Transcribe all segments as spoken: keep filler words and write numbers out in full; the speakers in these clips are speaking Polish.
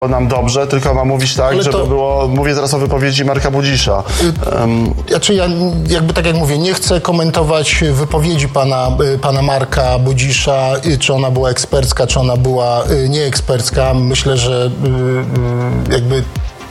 nam dobrze, tylko ma mówić tak, Ale żeby to... było, mówię teraz o wypowiedzi Marka Budzisza. Um... Znaczy ja jakby tak jak mówię, nie chcę komentować wypowiedzi pana, pana Marka Budzisza, czy ona była ekspercka, czy ona była nieekspercka. Myślę, że jakby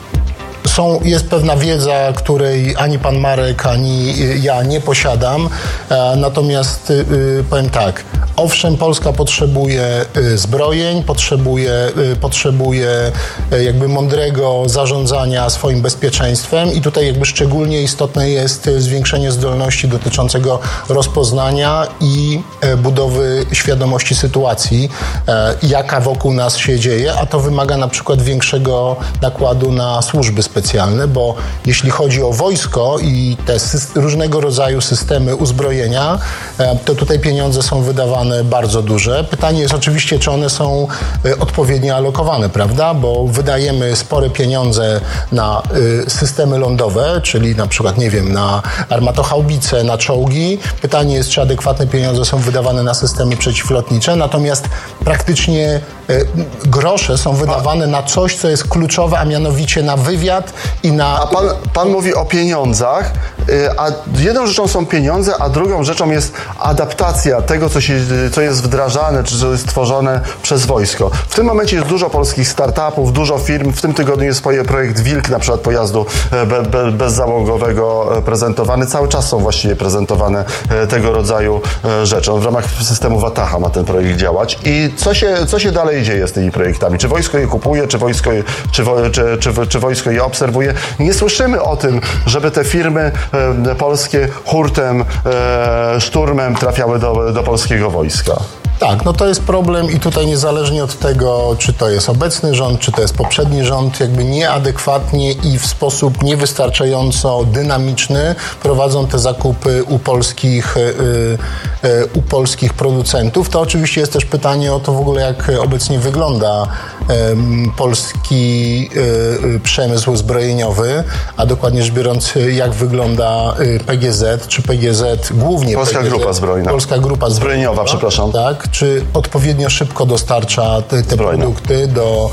Są, jest pewna wiedza, której ani pan Marek, ani ja nie posiadam. Natomiast powiem tak, owszem, Polska potrzebuje zbrojeń, potrzebuje, potrzebuje jakby mądrego zarządzania swoim bezpieczeństwem i tutaj jakby szczególnie istotne jest zwiększenie zdolności dotyczącego rozpoznania i budowy świadomości sytuacji, jaka wokół nas się dzieje, a to wymaga na przykład większego nakładu na służby specjalne, bo jeśli chodzi o wojsko i te różnego rodzaju systemy uzbrojenia, to tutaj pieniądze są wydawane bardzo duże. Pytanie jest oczywiście, czy one są odpowiednio alokowane, prawda? Bo wydajemy spore pieniądze na systemy lądowe, czyli na przykład, nie wiem, na armatochaubice, na czołgi. Pytanie jest, czy adekwatne pieniądze są wydawane na systemy przeciwlotnicze, natomiast praktycznie grosze są wydawane na coś, co jest kluczowe, a mianowicie na wywiad i na... A pan, pan mówi o pieniądzach, a jedną rzeczą są pieniądze, a drugą rzeczą jest adaptacja tego, co, się, co jest wdrażane, czy co jest tworzone przez wojsko. W tym momencie jest dużo polskich startupów, dużo firm. W tym tygodniu jest projekt Wilk, na przykład pojazdu be, be, bezzałogowego prezentowany. Cały czas są właściwie prezentowane tego rodzaju rzeczy. On w ramach systemu Wataha ma ten projekt działać. I co się, co się dalej dzieje z tymi projektami? Czy wojsko je kupuje, czy wojsko je, czy, czy, czy, czy wojsko je obserwuje? Nie słyszymy o tym, żeby te firmy e, polskie hurtem, e, szturmem trafiały do, do polskiego wojska. Tak, no to jest problem i tutaj niezależnie od tego, czy to jest obecny rząd, czy to jest poprzedni rząd, jakby nieadekwatnie i w sposób niewystarczająco dynamiczny prowadzą te zakupy u polskich, u polskich producentów. To oczywiście jest też pytanie o to w ogóle, jak obecnie wygląda polski przemysł zbrojeniowy, a dokładnie rzecz biorąc, jak wygląda P G Z, czy P G Z głównie Polska P G Z, Grupa Zbrojna. Polska Grupa Zbrojeniowa, przepraszam. Tak, czy odpowiednio szybko dostarcza te, te produkty do,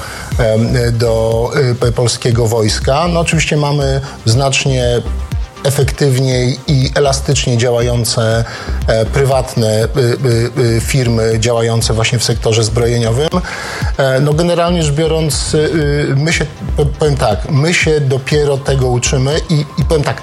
do polskiego wojska. No oczywiście mamy znacznie efektywniej i elastycznie działające e, prywatne e, e, firmy działające właśnie w sektorze zbrojeniowym. E, no generalnie rzecz biorąc, e, my się, powiem tak, my się dopiero tego uczymy i, i powiem tak,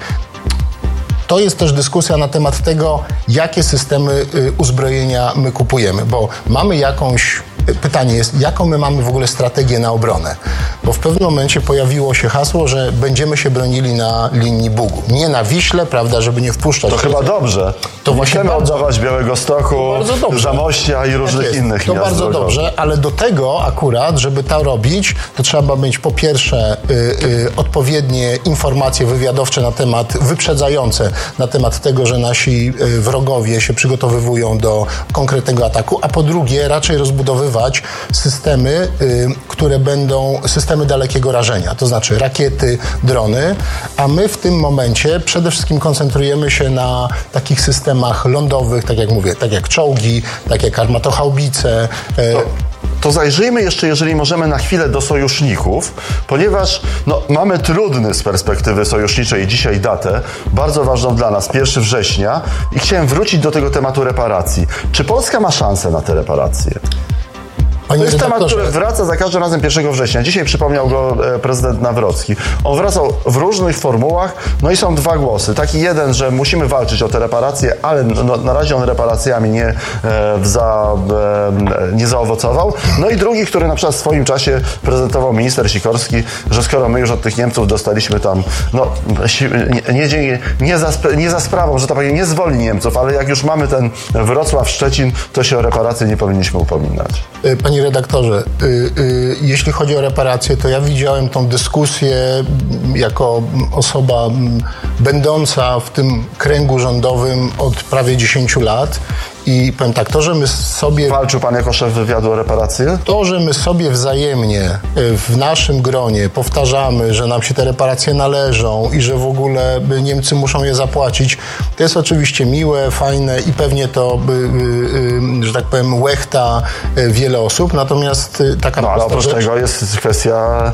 to jest też dyskusja na temat tego, jakie systemy uzbrojenia my kupujemy, bo mamy jakąś, pytanie jest, jaką my mamy w ogóle strategię na obronę, bo w pewnym momencie pojawiło się hasło, że będziemy się bronili na linii Bugu, nie na Wiśle, prawda, żeby nie wpuszczać... To chyba dobrze. To nie właśnie chcemy bardzo, oddawać Białegostoku, Zamościa i różnych tak innych to miast. bardzo drogowych. dobrze, ale do tego akurat, żeby to robić, to trzeba mieć po pierwsze y, y, odpowiednie informacje wywiadowcze na temat, wyprzedzające na temat tego, że nasi y, wrogowie się przygotowywują do konkretnego ataku, a po drugie raczej rozbudowywać systemy, y, które będą systemy dalekiego rażenia, to znaczy rakiety, drony, a my w tym momencie przede wszystkim koncentrujemy się na takich systemach lądowych, tak jak mówię, tak jak czołgi, tak jak armatochaubice. To, to zajrzyjmy jeszcze, jeżeli możemy, na chwilę do sojuszników, ponieważ no, mamy trudny z perspektywy sojuszniczej dzisiaj datę, bardzo ważną dla nas, pierwszego września, i chciałem wrócić do tego tematu reparacji. Czy Polska ma szansę na te reparacje? Panie to jest redaktorze, temat, który wraca za każdym razem pierwszego września. Dzisiaj przypomniał go prezydent Nawrocki. On wracał w różnych formułach, no i są dwa głosy. Taki jeden, że musimy walczyć o te reparacje, ale no, na razie on reparacjami nie, e, za, e, nie zaowocował. No i drugi, który na przykład w swoim czasie prezentował minister Sikorski, że skoro my już od tych Niemców dostaliśmy tam, no nie, nie, nie, za, nie za sprawą, że to powiem, nie z woli Niemców, ale jak już mamy ten Wrocław, Szczecin, to się o reparacje nie powinniśmy upominać. Panie redaktorze, y, y, jeśli chodzi o reparacje, to ja widziałem tą dyskusję jako osoba m, będąca w tym kręgu rządowym od prawie dziesięciu lat I powiem tak, to, że my sobie... Walczył pan jako szef wywiadu o reparacje? To, że my sobie wzajemnie w naszym gronie powtarzamy, że nam się te reparacje należą i że w ogóle Niemcy muszą je zapłacić, to jest oczywiście miłe, fajne i pewnie to, że tak powiem, łechta wiele osób, natomiast taka... No ale oprócz tego jest kwestia